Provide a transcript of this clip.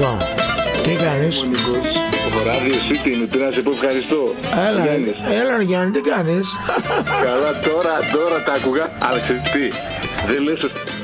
Νίκο. Τι κάνεις? Ο Ράδιο City είναι, τι να σε πω, ευχαριστώ. Έλα Γιάννη, τι κάνεις? Καλά, τώρα τα άκουγα, αλλά ξέρεις τι, δεν λες